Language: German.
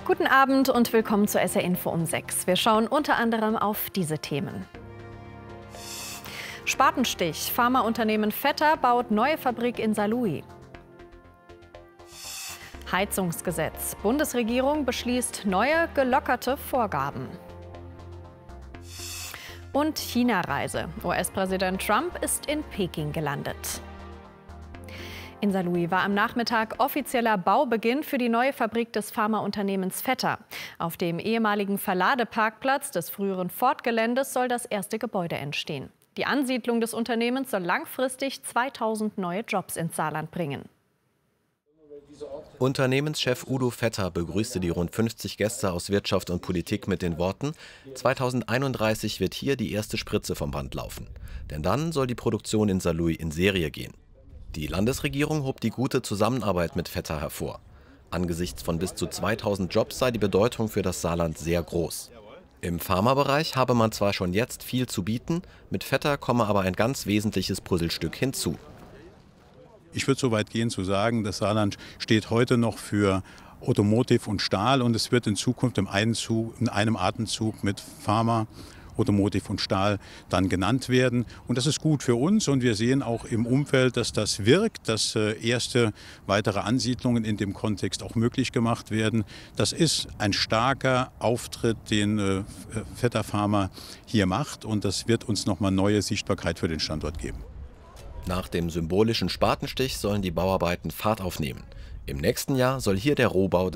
Guten Abend und willkommen zur SR Info um 6. Wir schauen unter anderem auf diese Themen. Spatenstich. Pharmaunternehmen Vetter baut neue Fabrik in Saarlouis. Heizungsgesetz. Bundesregierung beschließt neue, gelockerte Vorgaben. Und China-Reise. US-Präsident Trump ist in Peking gelandet. In Saarlouis war am Nachmittag offizieller Baubeginn für die neue Fabrik des Pharmaunternehmens Vetter. Auf dem ehemaligen Verladeparkplatz des früheren Ford-Geländes soll das erste Gebäude entstehen. Die Ansiedlung des Unternehmens soll langfristig 2000 neue Jobs ins Saarland bringen. Unternehmenschef Udo Vetter begrüßte die rund 50 Gäste aus Wirtschaft und Politik mit den Worten: 2031 wird hier die erste Spritze vom Band laufen. Denn dann soll die Produktion in Saarlouis in Serie gehen. Die Landesregierung hob die gute Zusammenarbeit mit Vetter hervor. Angesichts von bis zu 2000 Jobs sei die Bedeutung für das Saarland sehr groß. Im Pharmabereich habe man zwar schon jetzt viel zu bieten, mit Vetter komme aber ein ganz wesentliches Puzzlestück hinzu. Ich würde so weit gehen zu sagen, das Saarland steht heute noch für Automotive und Stahl und es wird in Zukunft in einem Atemzug mit Pharma, Automotive und Stahl dann genannt werden. Und das ist gut für uns und wir sehen auch im Umfeld, dass das wirkt, dass erste weitere Ansiedlungen in dem Kontext auch möglich gemacht werden. Das ist ein starker Auftritt, den Vetter Pharma hier macht und das wird uns nochmal neue Sichtbarkeit für den Standort geben. Nach dem symbolischen Spatenstich sollen die Bauarbeiten Fahrt aufnehmen. Im nächsten Jahr soll hier der Rohbau